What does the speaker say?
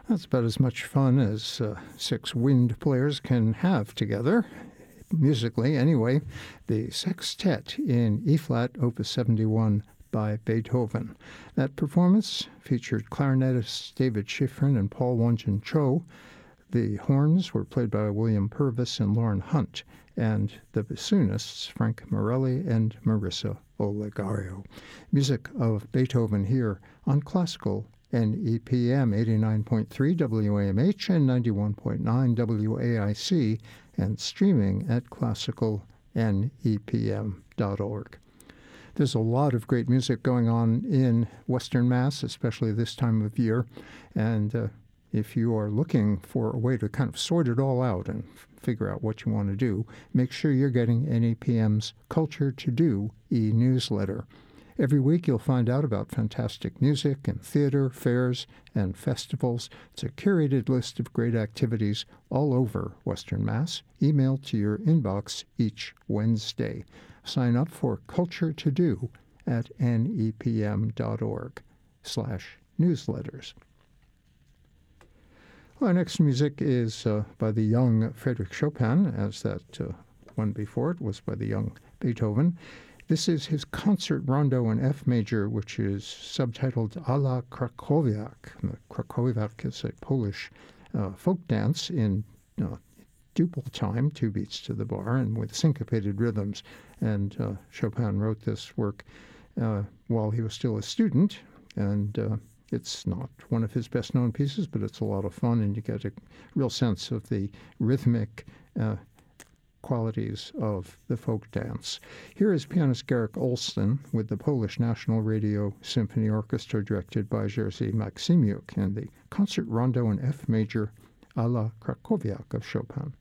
That's about as much fun as six wind players can have together, musically anyway. The Sextet in E-flat, Opus 71 by Beethoven. That performance featured clarinetists David Schifrin and Paul Wonjin Cho. The horns were played by William Purvis and Lauren Hunt, and the bassoonists Frank Morelli and Marissa Olegario. Music of Beethoven here on Classical NEPM 89.3 WAMH and 91.9 WAIC, and streaming at classicalnepm.org. There's a lot of great music going on in Western Mass, especially this time of year, and if you are looking for a way to kind of sort it all out and figure out what you want to do, make sure you're getting NEPM's Culture to Do e-newsletter. Every week you'll find out about fantastic music and theater, fairs, and festivals. It's a curated list of great activities all over Western Mass, emailed to your inbox each Wednesday. Sign up for Culture to Do at nepm.org/newsletters. Our next music is by the young Frédéric Chopin, as that one before it was by the young Beethoven. This is his concert rondo in F major, which is subtitled A la Krakowiak. The Krakowiak is a Polish folk dance in duple time, 2 beats to the bar, and with syncopated rhythms. And Chopin wrote this work while he was still a student, and it's not one of his best-known pieces, but it's a lot of fun, and you get a real sense of the rhythmic qualities of the folk dance. Here is pianist Garrick Olson with the Polish National Radio Symphony Orchestra, directed by Jerzy Maksimiuk, and the concert rondo in F major, A la Krakowiak of Chopin.